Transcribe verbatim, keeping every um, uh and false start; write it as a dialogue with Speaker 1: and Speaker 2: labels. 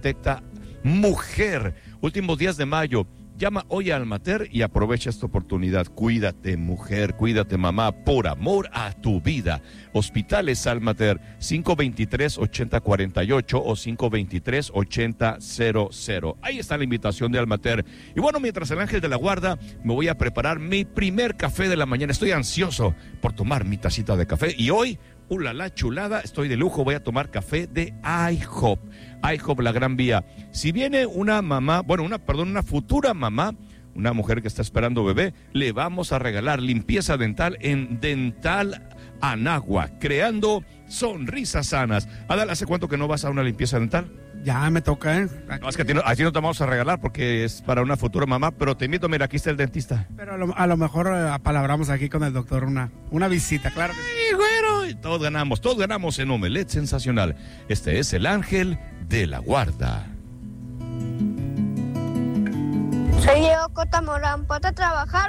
Speaker 1: detecta mujer. Últimos días de mayo. Llama hoy a Almater y aprovecha esta oportunidad. Cuídate, mujer, cuídate, mamá, por amor a tu vida. Hospitales Almater, cinco veintitrés, ochenta cuarenta y ocho o cinco veintitrés, ochenta cero cero. Ahí está la invitación de Almater. Y bueno, mientras el ángel de la guarda, me voy a preparar mi primer café de la mañana. Estoy ansioso por tomar mi tacita de café. Y hoy, ulala, chulada, estoy de lujo, voy a tomar café de IHOP. IHOP, la Gran Vía. Si viene una mamá, bueno, una, perdón, una futura mamá, una mujer que está esperando bebé, le vamos a regalar limpieza dental en Dental Anagua, creando sonrisas sanas. Adal, ¿hace cuánto que no vas a una limpieza dental?
Speaker 2: Ya me toca, ¿eh?
Speaker 1: No, es que a ti no, a ti no te vamos a regalar porque es para una futura mamá, pero te invito, mira, aquí está el dentista.
Speaker 2: Pero a lo, a lo mejor eh, apalabramos aquí con el doctor una, una visita, claro que sí.
Speaker 1: Y bueno, y todos ganamos, todos ganamos en Omelet Sensacional. Este es el ángel de la guarda.
Speaker 3: Soy Diego Cota Morán, ¿puedo trabajar?